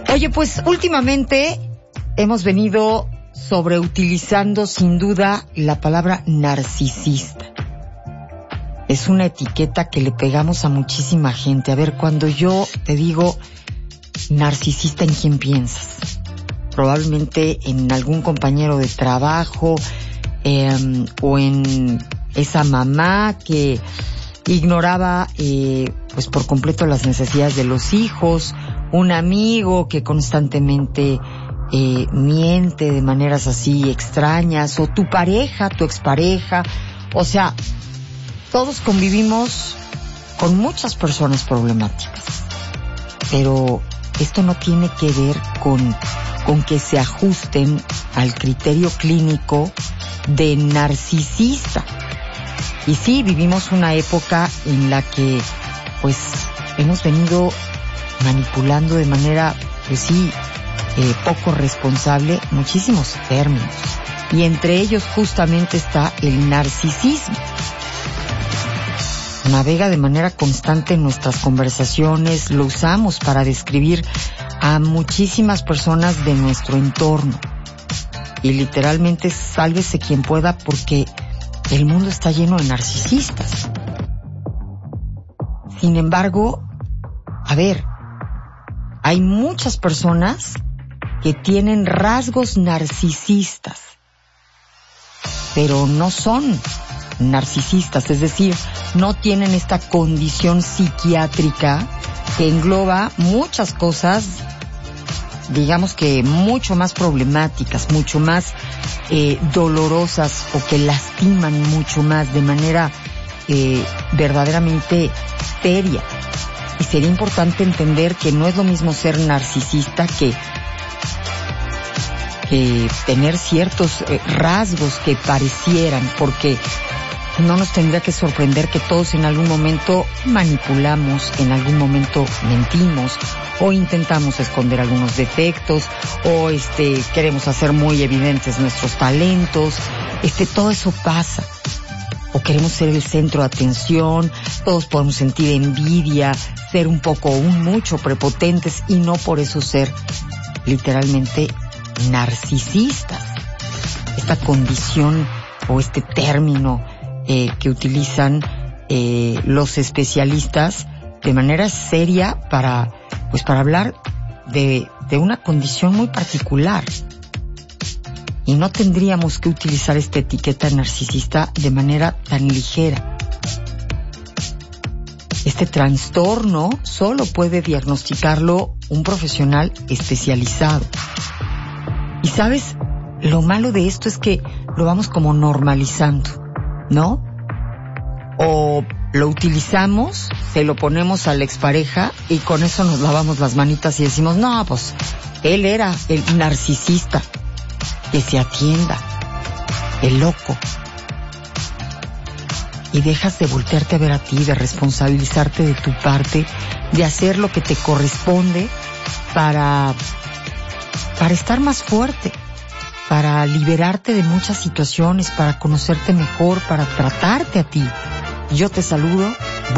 Oye, pues últimamente hemos venido sobreutilizando sin duda la palabra narcisista. Es una etiqueta que le pegamos a muchísima gente. A ver, cuando yo te digo narcisista, ¿en quién piensas? Probablemente en algún compañero de trabajo, o en esa mamá que ignoraba pues por completo las necesidades de los hijos, un amigo que constantemente miente de maneras así extrañas, o tu pareja, tu expareja. O sea, todos convivimos con muchas personas problemáticas, pero esto no tiene que ver con que se ajusten al criterio clínico de narcisista. Y sí, vivimos una época en la que pues hemos venido manipulando de manera, pues sí, poco responsable muchísimos términos, y entre ellos justamente está el narcisismo. Navega de manera constante en nuestras conversaciones, lo usamos para describir a muchísimas personas de nuestro entorno. Y literalmente sálvese quien pueda, porque el mundo está lleno de narcisistas. Sin embargo, a ver, hay muchas personas que tienen rasgos narcisistas, pero no son narcisistas, es decir, no tienen esta condición psiquiátrica que engloba muchas cosas, digamos que mucho más problemáticas, mucho más dolorosas, o que lastiman mucho más de manera verdaderamente seria. Y sería importante entender que no es lo mismo ser narcisista que tener ciertos rasgos que parecieran, porque no nos tendría que sorprender que todos en algún momento manipulamos, en algún momento mentimos, o intentamos esconder algunos defectos, o queremos hacer muy evidentes nuestros talentos. Todo eso pasa. O queremos ser el centro de atención, todos podemos sentir envidia, ser un poco o mucho prepotentes, y no por eso ser literalmente narcisistas. Esta condición o este término que utilizan los especialistas de manera seria para hablar de una condición muy particular. Y no tendríamos que utilizar esta etiqueta narcisista de manera tan ligera. Este trastorno solo puede diagnosticarlo un profesional especializado. Y sabes, lo malo de esto es que lo vamos como normalizando, ¿no? O lo utilizamos, se lo ponemos a la expareja y con eso nos lavamos las manitas y decimos, no, pues él era el narcisista. Que se atienda, el loco. Y dejas de voltearte a ver a ti, de responsabilizarte de tu parte, de hacer lo que te corresponde para estar más fuerte, para liberarte de muchas situaciones, para conocerte mejor, para tratarte a ti. Yo te saludo